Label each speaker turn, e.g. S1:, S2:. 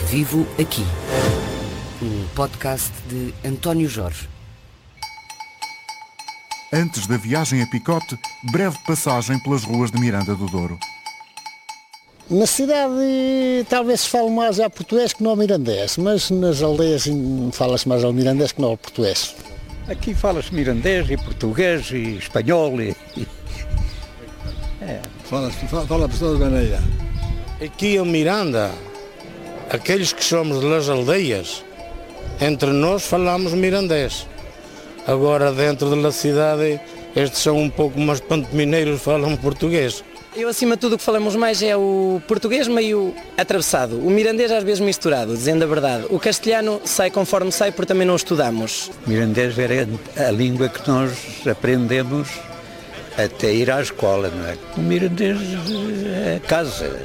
S1: Vivo Aqui, um podcast de António Jorge.
S2: Antes da viagem a Picote, breve passagem pelas ruas de Miranda do Douro.
S3: Na cidade talvez se fale mais ao português que não ao mirandês, mas nas aldeias fala-se mais ao mirandês que não ao português.
S4: Aqui fala-se mirandês e português e espanhol
S5: Fala por toda maneira.
S6: Aqui em Miranda, aqueles que somos das aldeias, entre nós falamos mirandês. Agora dentro da cidade, estes são um pouco mais pantomineiros, falam português.
S7: Eu, acima de tudo, o que falamos mais é o português meio atravessado, o mirandês às vezes misturado, dizendo a verdade. O castelhano sai conforme sai, porque também não estudamos.
S4: Mirandês era a língua que nós aprendemos até ir à escola, não é? O mirandês é casa.